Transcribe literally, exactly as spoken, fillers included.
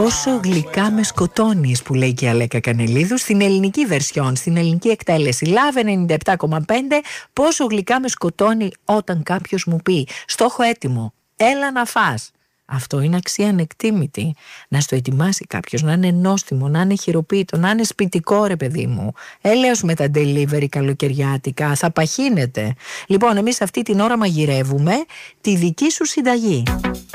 Πόσο γλυκά με σκοτώνεις, που λέει και η Αλέκα Κανελίδου στην ελληνική βερσιόν, στην ελληνική εκτέλεση. Λαβ ενενήντα επτά κόμμα πέντε. Πόσο γλυκά με σκοτώνει όταν κάποιος μου πει στόχο έτοιμο, έλα να φας. Αυτό είναι αξία ανεκτήμητη. Να στο ετοιμάσει κάποιος, να είναι νόστιμο, να είναι χειροποίητο, να είναι σπιτικό, ρε παιδί μου. Έλεος με τα delivery καλοκαιριάτικα, θα παχύνετε. Λοιπόν, εμείς αυτή την ώρα μαγειρεύουμε τη δική σου συνταγή.